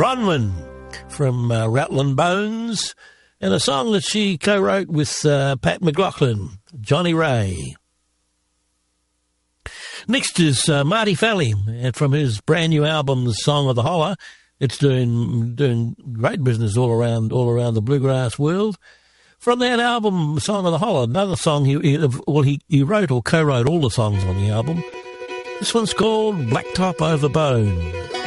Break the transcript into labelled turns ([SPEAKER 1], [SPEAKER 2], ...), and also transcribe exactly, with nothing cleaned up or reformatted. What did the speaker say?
[SPEAKER 1] Bronwyn from uh, Rattling Bones, and a song that she co-wrote with uh, Pat McLaughlin, Johnny Ray. Next is uh, Marty Fally, and from his brand new album, The Song of the Holler. It's doing doing great business all around all around the bluegrass world. From that album, Song of the Holler, another song he, he well he, he wrote or co-wrote all the songs on the album. This one's called Blacktop Over Bone.